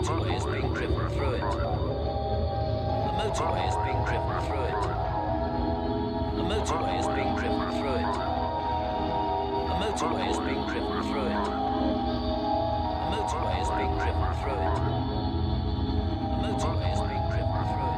motorway is being driven through it. A motorway is being driven through it. A motorway is being driven through it. A motorway is being driven through it. A motorway is being driven through it. A motorway is being driven through it.